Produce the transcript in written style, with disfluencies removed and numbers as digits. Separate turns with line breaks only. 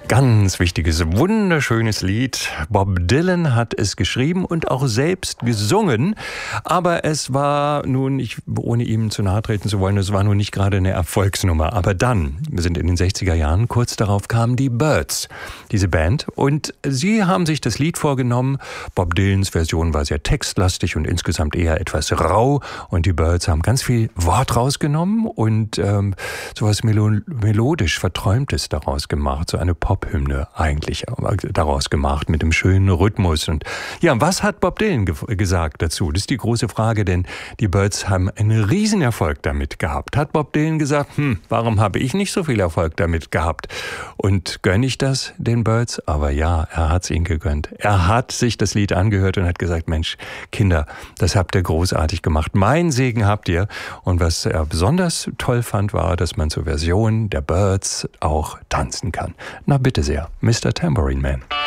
Ganz wichtiges, wunderschönes Lied. Bob Dylan hat es geschrieben und auch selbst gesungen. Aber es war nun, ohne ihm zu nahe treten zu wollen, es war nun nicht gerade eine Erfolgsnummer. Aber dann, wir sind in den 60er Jahren, kurz darauf kamen die Byrds, diese Band. Und sie haben sich das Lied vorgenommen. Bob Dylans Version war sehr textlastig und insgesamt eher etwas rau. Und die Byrds haben ganz viel Wort rausgenommen und sowas melodisch Verträumtes daraus gemacht. So eine Pop-Hymne eigentlich daraus gemacht mit dem schönen Rhythmus. Und ja, was hat Bob Dylan gesagt dazu? Das ist die große Frage, denn die Byrds haben einen Riesenerfolg damit gehabt. Hat Bob Dylan gesagt, warum habe ich nicht so viel Erfolg damit gehabt? Und gönne ich das den Byrds? Aber ja, er hat es ihnen gegönnt. Er hat sich das Lied angehört und hat gesagt, Mensch, Kinder, das habt ihr großartig gemacht. Mein Segen habt ihr. Und was er besonders toll fand, war, dass man zur Version der Byrds auch tanzen kann. Na bitte sehr, Mr. Tambourine Man.